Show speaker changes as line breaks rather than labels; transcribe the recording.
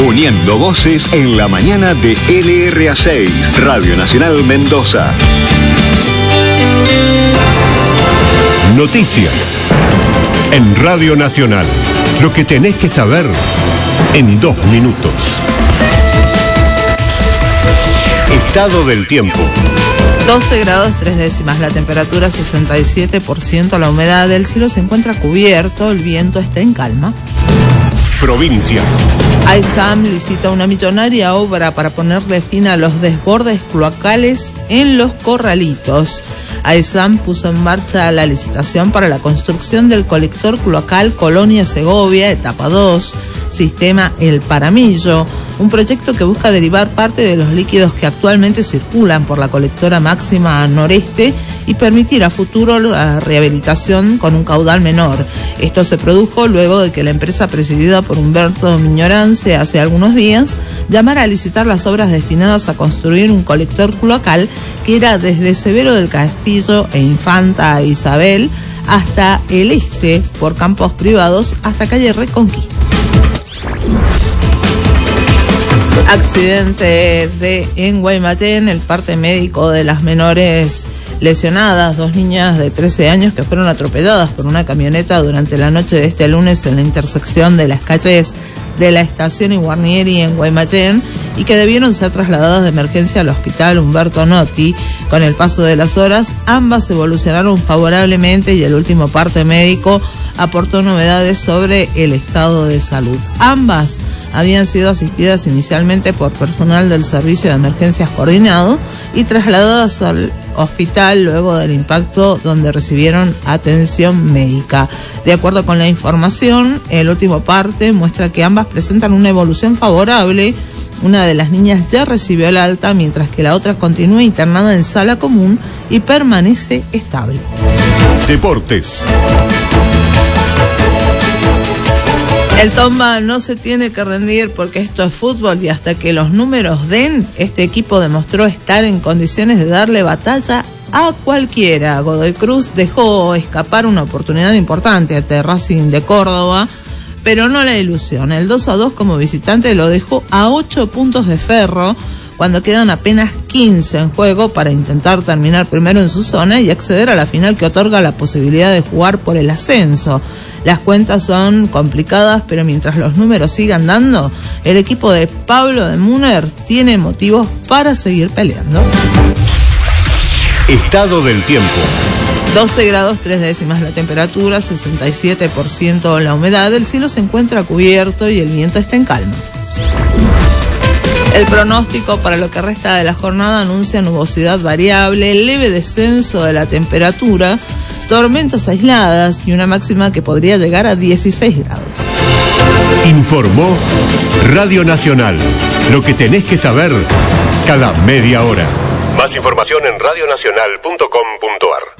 uniendo voces en la mañana de LRA6, Radio Nacional Mendoza.
Noticias en Radio Nacional. Lo que tenés que saber en 2 minutos. Estado del tiempo.
12 grados 3 décimas, la temperatura 67%, la humedad del cielo se encuentra cubierto, el viento está en calma.
Provincias.
AESAM licita una millonaria obra para ponerle fin a los desbordes cloacales en Los Corralitos. AESAM puso en marcha la licitación para la construcción del colector cloacal Colonia Segovia, etapa 2, sistema El Paramillo, un proyecto que busca derivar parte de los líquidos que actualmente circulan por la colectora máxima noreste y permitir a futuro la rehabilitación con un caudal menor. Esto se produjo luego de que la empresa presidida por Humberto Miñorance hace algunos días llamara a licitar las obras destinadas a construir un colector cloacal que era desde Severo del Castillo e Infanta Isabel hasta el este por campos privados hasta calle Reconquista. Accidente en Guaymallén, el parte médico de las menores lesionadas, 2 niñas de 13 años que fueron atropelladas por una camioneta durante la noche de este lunes en la intersección de las calles de la estación y Guarnieri en Guaymallén y que debieron ser trasladadas de emergencia al hospital Humberto Notti. Con el paso de las horas, ambas evolucionaron favorablemente y el último parte médico aportó novedades sobre el estado de salud. Ambas habían sido asistidas inicialmente por personal del Servicio de Emergencias Coordinado y trasladadas al hospital luego del impacto donde recibieron atención médica. De acuerdo con la información, el último parte muestra que ambas presentan una evolución favorable. Una de las niñas ya recibió el alta, mientras que la otra continúa internada en sala común y permanece estable.
Deportes.
El Tomba no se tiene que rendir porque esto es fútbol y hasta que los números den, este equipo demostró estar en condiciones de darle batalla a cualquiera. Godoy Cruz dejó escapar una oportunidad importante ante Racing de Córdoba, pero no la ilusión. El 2-2 como visitante lo dejó a 8 puntos de Ferro cuando quedan apenas 15 en juego para intentar terminar primero en su zona y acceder a la final que otorga la posibilidad de jugar por el ascenso. Las cuentas son complicadas, pero mientras los números sigan dando, el equipo de Pablo de Muner tiene motivos para seguir peleando.
Estado del tiempo.
12 grados 3 décimas la temperatura, 67% la humedad, el cielo se encuentra cubierto y el viento está en calma. El pronóstico para lo que resta de la jornada anuncia nubosidad variable, leve descenso de la temperatura, tormentas aisladas y una máxima que podría llegar a 16 grados.
Informó Radio Nacional. Lo que tenés que saber cada media hora. Más información en radionacional.com.ar.